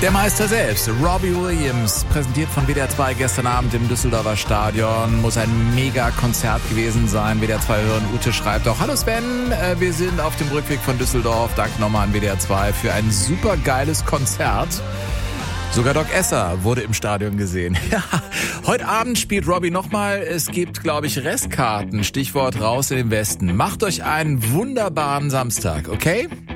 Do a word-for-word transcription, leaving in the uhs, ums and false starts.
Der Meister selbst, Robbie Williams, präsentiert von W D R zwei gestern Abend im Düsseldorfer Stadion. Muss ein Mega-Konzert gewesen sein. W D R zwei hören Ute schreibt auch: Hallo Sven, äh, wir sind auf dem Rückweg von Düsseldorf. Danke nochmal an W D R zwei für ein super geiles Konzert. Sogar Doc Esser wurde im Stadion gesehen. Ja, heute Abend spielt Robbie nochmal. Es gibt, glaube ich, Restkarten. Stichwort raus in den Westen. Macht euch einen wunderbaren Samstag, okay?